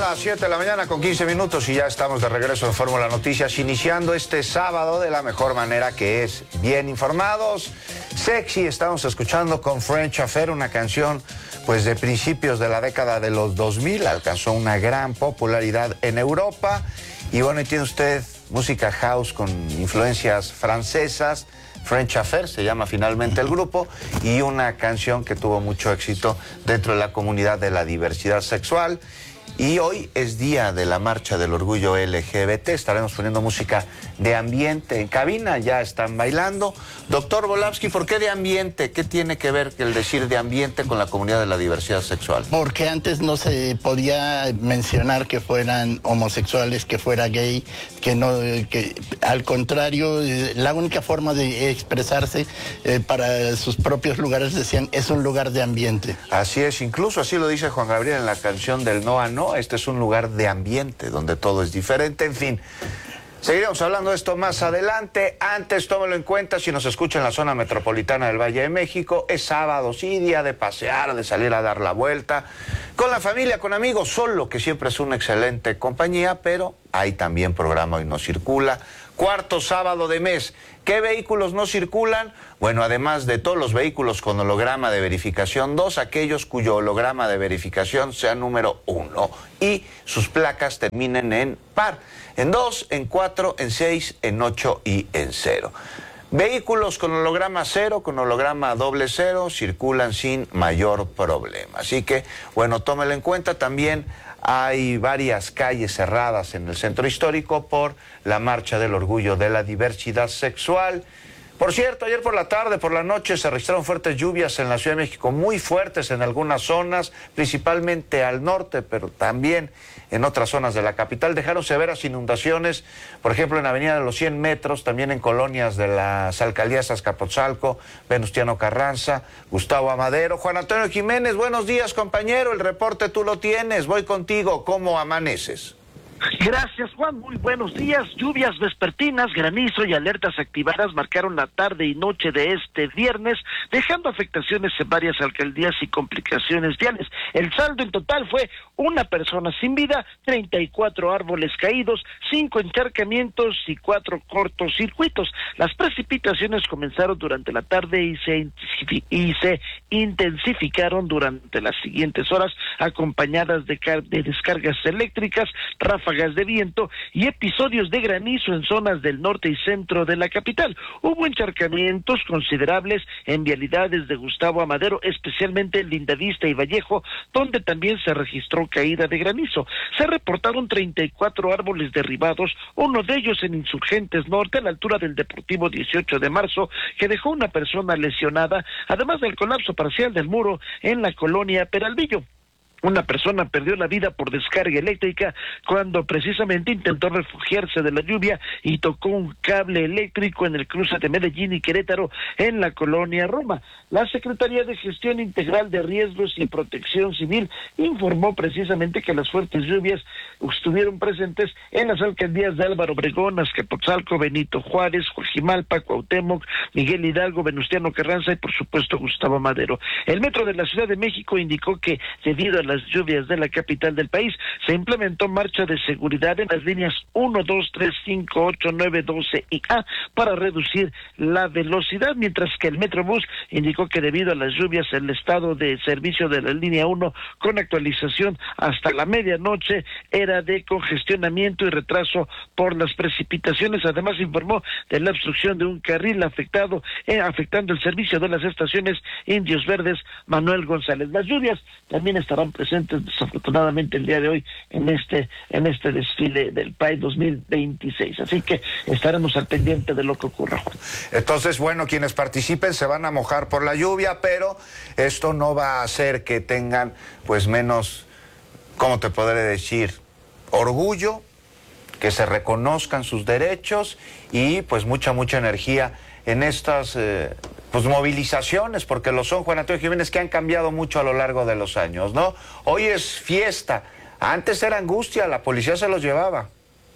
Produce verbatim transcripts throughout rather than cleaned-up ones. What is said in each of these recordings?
las siete de la mañana con quince minutos y ya estamos de regreso en Fórmula Noticias, iniciando este sábado de la mejor manera, que es bien informados. Sexy, estamos escuchando con French Affair, una canción pues de principios de la década de los dos mil, alcanzó una gran popularidad en Europa. Y bueno, y tiene usted música house con influencias francesas. French Affair se llama finalmente el grupo, y una canción que tuvo mucho éxito dentro de la comunidad de la diversidad sexual. Y hoy es día de la marcha del orgullo L G B T. Estaremos poniendo música de ambiente en cabina, ya están bailando. Doctor Volavsky, ¿por qué de ambiente? ¿Qué tiene que ver el decir de ambiente con la comunidad de la diversidad sexual? Porque antes no se podía mencionar que fueran homosexuales, que fuera gay, que no, que al contrario, la única forma de expresarse eh, para sus propios lugares, decían, es un lugar de ambiente. Así es, incluso así lo dice Juan Gabriel en la canción del No a No. Este es un lugar de ambiente donde todo es diferente. En fin, seguiremos hablando de esto más adelante. Antes, tómelo en cuenta, si nos escucha en la zona metropolitana del Valle de México, es sábado, sí, día de pasear, de salir a dar la vuelta, con la familia, con amigos, solo, que siempre es una excelente compañía, pero hay también programa Hoy No Circula. Cuarto sábado de mes. ¿Qué vehículos no circulan? Bueno, además de todos los vehículos con holograma de verificación dos, aquellos cuyo holograma de verificación sea número uno y sus placas terminen en par, en dos, en cuatro, en seis, en ocho y en cero. Vehículos con holograma cero, con holograma doble cero, circulan sin mayor problema. Así que, bueno, tómelo en cuenta. También hay varias calles cerradas en el centro histórico por la marcha del orgullo de la diversidad sexual. Por cierto, ayer por la tarde, por la noche, se registraron fuertes lluvias en la Ciudad de México, muy fuertes en algunas zonas, principalmente al norte, pero también en otras zonas de la capital. Dejaron severas inundaciones, por ejemplo, en la avenida de los cien metros, también en colonias de las alcaldías Azcapotzalco, Venustiano Carranza, Gustavo Amadero. Juan Antonio Jiménez, buenos días, compañero, el reporte tú lo tienes, voy contigo, ¿cómo amaneces? Gracias, Juan. Muy buenos días. Lluvias vespertinas, granizo y alertas activadas marcaron la tarde y noche de este viernes, dejando afectaciones en varias alcaldías y complicaciones viales. El saldo en total fue una persona sin vida, treinta y cuatro árboles caídos, cinco encharcamientos y cuatro cortocircuitos. Las precipitaciones comenzaron durante la tarde y se, y se intensificaron durante las siguientes horas, acompañadas de, de descargas eléctricas, ráfagas de viento y episodios de granizo en zonas del norte y centro de la capital. Hubo encharcamientos considerables en vialidades de Gustavo Amadero, especialmente en Lindavista y Vallejo, donde también se registró caída de granizo. Se reportaron treinta y cuatro árboles derribados, uno de ellos en Insurgentes Norte, a la altura del Deportivo dieciocho de marzo, que dejó una persona lesionada, además del colapso parcial del muro en la colonia Peralvillo. Una persona perdió la vida por descarga eléctrica cuando precisamente intentó refugiarse de la lluvia y tocó un cable eléctrico en el cruce de Medellín y Querétaro en la colonia Roma. La Secretaría de Gestión Integral de Riesgos y Protección Civil informó precisamente que las fuertes lluvias estuvieron presentes en las alcaldías de Álvaro Obregón, Azcapotzalco, Benito Juárez, Coajimalpa, Cuauhtémoc, Miguel Hidalgo, Venustiano Carranza y por supuesto Gustavo Madero. El Metro de la Ciudad de México indicó que debido a las lluvias de la capital del país, se implementó marcha de seguridad en las líneas uno, dos, tres, cinco, ocho, nueve, doce y A para reducir la velocidad, mientras que el Metrobús indicó que debido a las lluvias el estado de servicio de la línea uno con actualización hasta la medianoche era de congestionamiento y retraso por las precipitaciones. Además informó de la obstrucción de un carril afectado, eh, afectando el servicio de las estaciones Indios Verdes Manuel González. Las lluvias también estarán presentes desafortunadamente el día de hoy en este en este desfile del Pride dos mil veintiséis, así que estaremos al pendiente de lo que ocurra. Entonces, bueno, quienes participen se van a mojar por la lluvia, pero esto no va a hacer que tengan pues menos, ¿cómo te podré decir?, orgullo, que se reconozcan sus derechos y pues mucha, mucha energía en estas eh, pues movilizaciones, porque lo son, Juan Antonio Jiménez, que han cambiado mucho a lo largo de los años, ¿no? Hoy es fiesta, antes era angustia, la policía se los llevaba.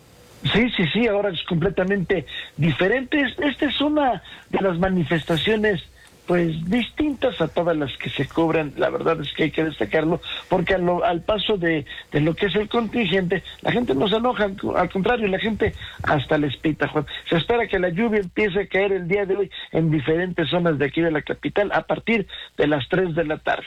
Sí, sí, sí, ahora es completamente diferente. Esta es una de las manifestaciones pues distintas a todas las que se cobran. La verdad es que hay que destacarlo, porque al, al paso de, de lo que es el contingente, la gente no se enoja, al, al contrario, la gente hasta les pita, Juan. Se espera que la lluvia empiece a caer el día de hoy en diferentes zonas de aquí de la capital a partir de las tres de la tarde.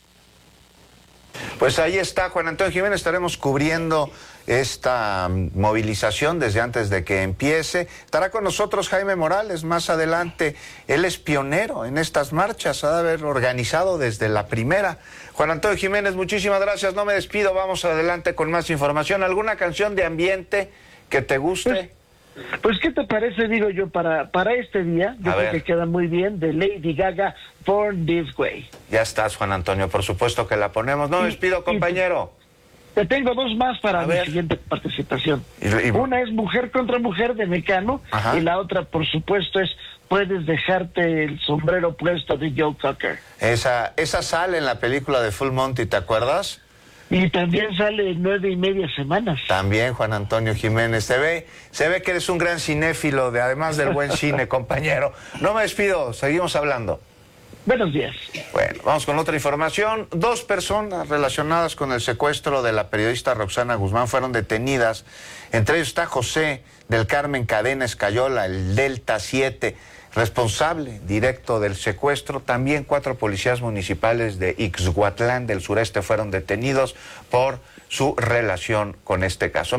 Pues ahí está, Juan Antonio Jiménez, estaremos cubriendo esta movilización desde antes de que empiece. Estará con nosotros Jaime Morales más adelante. Él es pionero en estas marchas, ha de haber organizado desde la primera. Juan Antonio Jiménez, muchísimas gracias, no me despido, vamos adelante con más información. ¿Alguna canción de ambiente que te guste? Pues, pues ¿qué te parece, digo yo, para, para este día? Yo A creo ver. que queda muy bien, de Lady Gaga, Born This Way. Ya estás, Juan Antonio, por supuesto que la ponemos. No me Y- despido, y- compañero. Te tengo dos más para A mi ver. siguiente participación. Y- y- Una es Mujer contra Mujer de Mecano, Ajá. y la otra, por supuesto, es Puedes dejarte el sombrero puesto de Joe Cocker. Esa, esa sale en la película de Full Monty, ¿te acuerdas? Y también sale en nueve y media semanas. También, Juan Antonio Jiménez. Se ve, se ve que eres un gran cinéfilo, de, además del buen cine, compañero. No me despido, seguimos hablando. Buenos días. Bueno, vamos con otra información. Dos personas relacionadas con el secuestro de la periodista Roxana Guzmán fueron detenidas. Entre ellos está José del Carmen Cadena Escayola, el Delta siete, responsable directo del secuestro. También cuatro policías municipales de Ixhuatlán del sureste fueron detenidos por su relación con este caso.